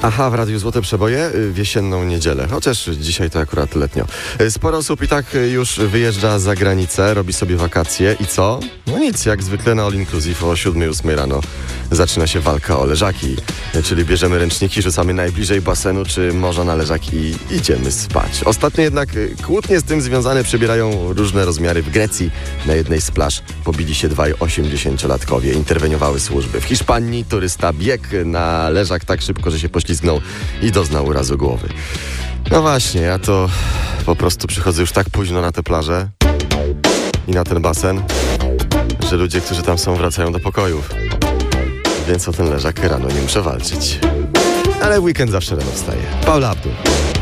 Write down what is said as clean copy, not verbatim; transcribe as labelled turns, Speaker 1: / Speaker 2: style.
Speaker 1: Aha, w Radiu Złote Przeboje w jesienną niedzielę, chociaż dzisiaj to akurat letnio. Sporo osób i tak już wyjeżdża za granicę, robi sobie wakacje i co? No nic, jak zwykle na All Inclusive o 7-8 rano zaczyna się walka o leżaki, czyli bierzemy ręczniki, rzucamy najbliżej basenu czy morza na leżaki i idziemy spać. Ostatnio jednak kłótnie z tym związane przybierają różne rozmiary. W Grecji na jednej z plaż pobili się dwaj 80-latkowie, interweniowały służby. W Hiszpanii turysta biegł na leżak tak szybko, że się poślizgnął i doznał urazu głowy. No właśnie, ja to po prostu przychodzę już tak późno na tę plażę i na ten basen, że ludzie, którzy tam są, wracają do pokojów. Więc o ten leżak rano nie muszę walczyć. Ale w weekend zawsze rano wstaję. Paula Abdul.